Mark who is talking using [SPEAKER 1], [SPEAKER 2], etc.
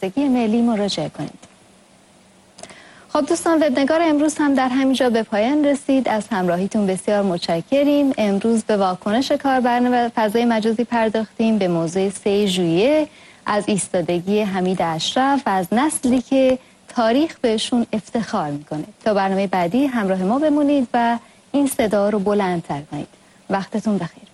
[SPEAKER 1] بازنشستگی ملی مراجعه کنید. خب دوستان، وبنگار امروز هم در همینجا به پایان رسید. از همراهیتون بسیار متشکریم. امروز به واکنش کاربران فضای مجازی پرداختیم، به موضوع 3 ژوئیه، از ایستادگی حمید اشرف و از نسلی که تاریخ بهشون افتخار میکنه. تا برنامه بعدی همراه ما بمونید و این صدا رو بلندتر کنید. وقتتون بخیر.